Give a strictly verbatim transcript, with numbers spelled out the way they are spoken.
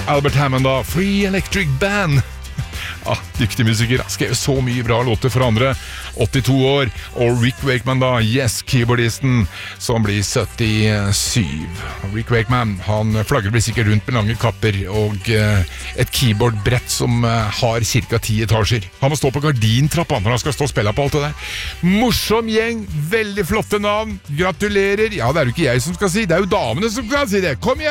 Albert Hammond da, Free Electric Band. Ah, dyktig musiker, skrev så mye bra låter for andre. åttito år, og Rick Wakeman da, Yes, keyboardisten, som blir syttisyv. Rick Wakeman, han flagger sikkert rundt med lange kapper og uh, et keyboardbrett som uh, har cirka ti etasjer. Han må stå på gardintrappa når han skal stå og spille på alt det der. Morsom gjeng, veldig flotte navn, gratulerer. Ja, det er jo ikke jeg som skal si, det er jo damene som skal si det. Kom igjen!